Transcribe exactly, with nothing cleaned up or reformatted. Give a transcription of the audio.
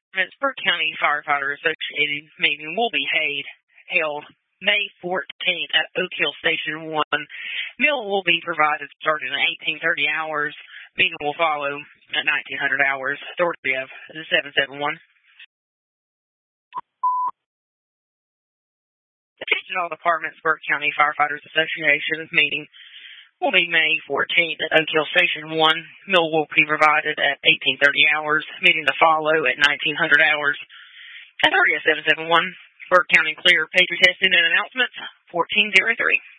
Burke County Firefighter Association meeting will be held May fourteenth at Oak Hill Station one. Meal will be provided starting at eighteen thirty hours. Meeting will follow at nineteen hundred hours. Authority of seven seven one. Attention all departments, Burke County Firefighters Association meeting will be May fourteenth at Oak Hill Station one. Meal will be provided at eighteen thirty hours. Meeting to follow at nineteen hundred hours. Authority of seven seven one. Burke County Clear Pager Testing and Announcements fourteen oh three.